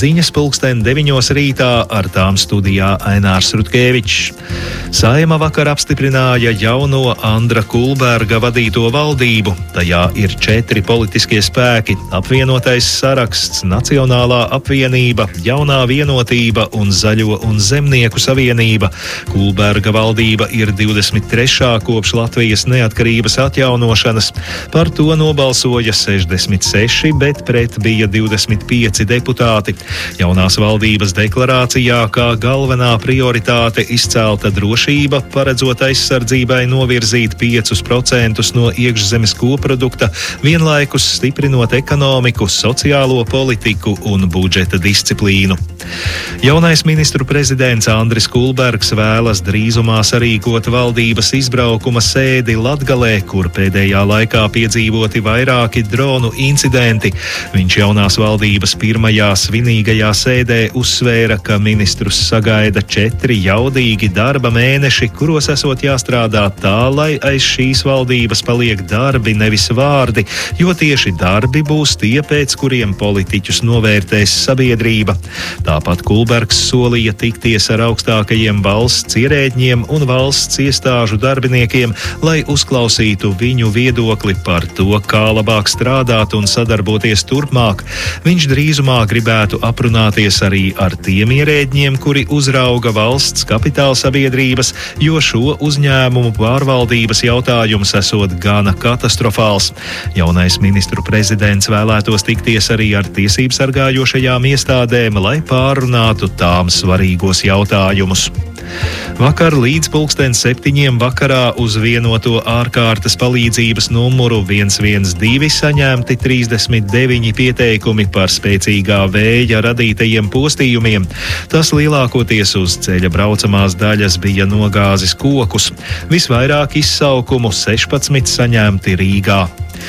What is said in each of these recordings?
Ziņas 9:00 rītā, ar tām studijā Ainārs Rutkevičs. Saeima vakar apstiprināja jauno Andra Kulberga vadīto valdību. Tajā ir 4 politiskie spēki - apvienotais saraksts, Nacionālā apvienība, Jaunā vienotība un Zaļo un zemnieku savienība. Kulberga valdība ir 23. kopš Latvijas neatkarības atjaunošanas. Par to nobalsoja 66, bet pret bija 25 deputāti. Jaunās valdības deklarācijā kā galvenā prioritāte izcelta drošība, paredzot aizsardzībai novirzīt 5% no iekšzemes koprodukta, vienlaikus stiprinot ekonomiku, sociālo politiku un budžeta disciplīnu. Jaunais ministru prezidents Andris Kulbergs vēlas drīzumā sarīkot valdības izbraukuma sēdi Latgalē, kur pēdējā laikā piedzīvoti vairāki dronu incidenti. Viņš jaunās valdības pirmajā svinīgajā sēdē uzsvēra, ka ministrus sagaida 4 jaudīgi darba mēneši, kuros esot jāstrādā tā, lai aiz šīs valdības paliek darbi, nevis vārdi, jo tieši darbi būs tie, pēc kuriem politiķus novērtēs sabiedrība. Tāpat Kulbergs solīja tikties ar augstākajiem valsts ierēģiem un valsts iestāžu darbiniekiem, lai uzklausītu viņu viedokli par to, kā labāk strādāt un sadarboties turpmāk. Viņš drīzumā gribētu aprunāties arī ar tiem ierēģiem, kuri uzrauga valsts kapitāla sabiedrības, jo šo uzņēmumu pārvaldības jautājums esot gana katastrofāls. Jaunais ministru prezidents vēlētos tikties arī ar tiesību sargājošajām iestādēm, lai pārunātu tām svarīgos jautājumus. Vakar līdz 7:00 vakarā uz vienoto ārkārtas palīdzības numuru 112 saņemti 39 pieteikumi par spēcīgā vēja radītajiem postījumiem. Tas lielākoties uz ceļa braucamās daļas bija nogāzis kokus. Visvairāk izsaukumu 16 saņemti Rīgā.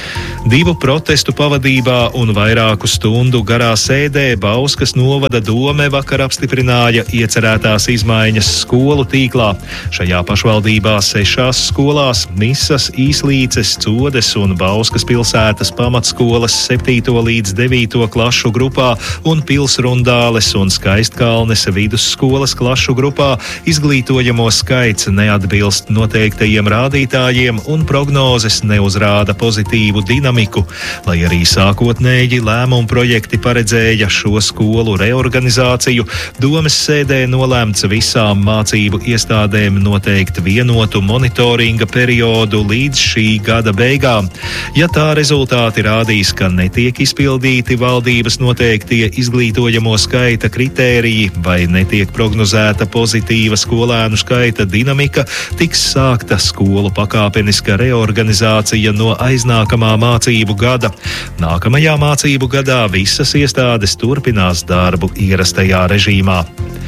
2 protestu pavadībā un vairāku stundu garā sēdē Bauskas novada dome vakar apstiprināja iecerētās izmaiņas skolu tīklā. Šajā pašvaldībā 6 skolās - Misas, Īslīces, Codes un Bauskas pilsētas pamatskolas 7. līdz 9. klašu grupā un Pilsrundāles un Skaistkalnes vidusskolas klašu grupā izglītojamo skaits neatbilst noteiktajiem rādītājiem un prognozes neuzrāda pozitīvu dinamiku, lai arī sākotnēji lēmumu projekti paredzēja šo skolu reorganizāciju. Domes sēdē nolēmts visām mācību iestādēm noteikt vienotu monitoringa periodu līdz šī gada beigām. Ja tā rezultāti rādīs, ka netiek izpildīti valdības noteiktie izglītojamo skaita kritēriji vai netiek prognozēta pozitīva skolēnu skaita dinamika, tiks sākta skolu pakāpeniska reorganizācija no aiznākamā mācību gada. Nākamajā mācību gadā visas iestādes turpinās darbu ierastajā režīmā.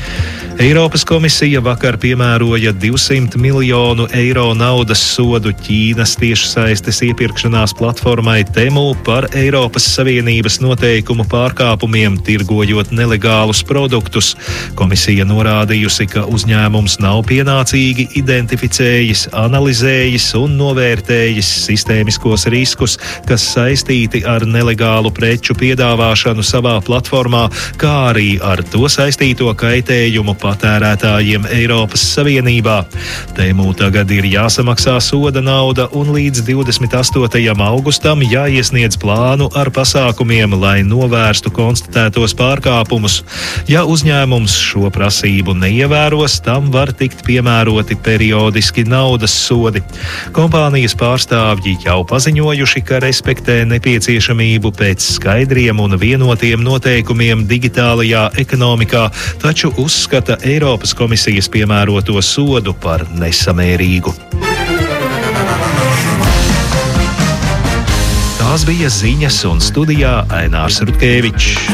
Eiropas komisija vakar piemēroja 200 miljonu eiro naudas sodu Ķīnas tiešsaistes iepirkšanās platformai Temu par Eiropas Savienības noteikumu pārkāpumiem, tirgojot nelegālus produktus. Komisija norādījusi, ka uzņēmums nav pienācīgi identificējis, analizējis un novērtējis sistēmiskos riskus, kas saistīti ar nelegālu preču piedāvāšanu savā platformā, kā arī ar to saistīto kaitējumu patērētājiem Eiropas Savienībā. Temu tagad ir jāsamaksā soda nauda un līdz 28. augustam jāiesniedz plānu ar pasākumiem, lai novērstu konstatētos pārkāpumus. Ja uzņēmums šo prasību neievēros, tam var tikt piemēroti periodiski naudas sodi. Kompānijas pārstāvji jau paziņojuši, ka respektē nepieciešamību pēc skaidriem un vienotiem noteikumiem digitālajā ekonomikā, taču uzskata Eiropas komisijas piemēroto sodu par nesamērīgu. Tās bija ziņas un studijā Ainārs Rutkevičs.